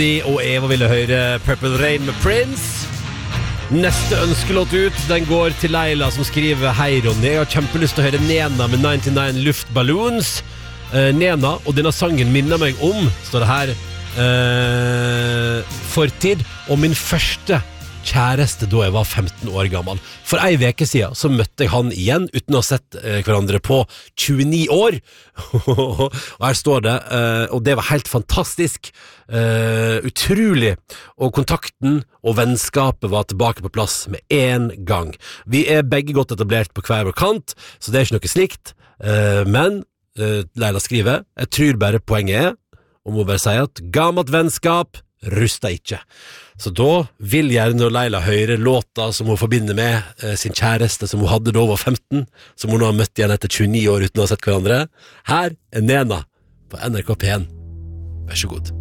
Og Eva ville høre Purple Rain med Prince. Neste ønskelåt ut, den går til Leila som skriver: Hei Ronny, jeg har kjempelyst til å høre Nena med 99 Luftballons. Nena, og denne sangen minner meg om, står det her, fortid og min første kjæreste da jeg var 15 år gammel. For ei veke siden så møtte jeg han igjen uten å ha sett hverandre på 29 år. Og her står det, og det var helt fantastisk, utrolig, og kontakten og vennskapet var tilbake på plass med en gang. Vi er begge godt etablert på hver vår kant, så det er ikke noe slikt, men Leila skriver: jeg tror bare poenget er, og må bare si at gammelt vennskap ruster ikke. Så da vil gjerne Leila høre låta som hun forbinder med sin kjæreste som hun hadde da hun var 15, som hun nå har møtt igjen etter 29 år uten å ha sett hverandre. Her er Nena på NRK P1. Vær så god.